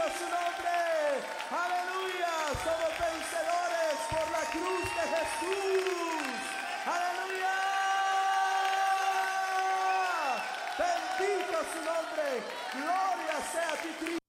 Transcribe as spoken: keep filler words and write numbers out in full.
su nombre. Aleluya. Somos vencedores por la cruz de Jesús. Aleluya. Bendito su nombre. Gloria sea a ti, Cristo.